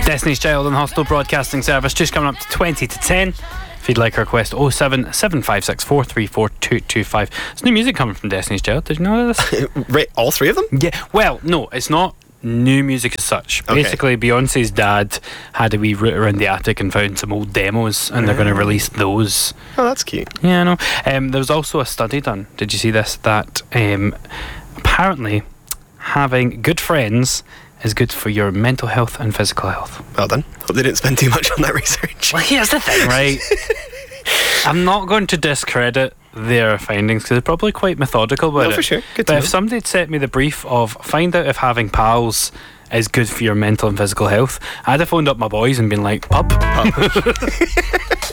Destiny's Child on Hostel Broadcasting Service, just coming up to 20 to 10. If you'd like a request, 07756434225. There's new music coming from Destiny's Child. Did you know this? Right, all three of them? Yeah. Well, no, it's not new music as such. Okay. Basically, Beyonce's dad had a wee route around the attic and found some old demos, and they're going to release those. Oh, that's cute. Yeah, I know. There was also a study done. Did you see this? That apparently having good friends is good for your mental health and physical health. Well done. Hope they didn't spend too much on that research. Well, here's the thing, right? I'm not going to discredit their findings because they're probably quite methodical about it. No, for sure. Good But to know. if somebody had set me the brief of find out if having pals is good for your mental and physical health, I'd have phoned up my boys and been like, pub.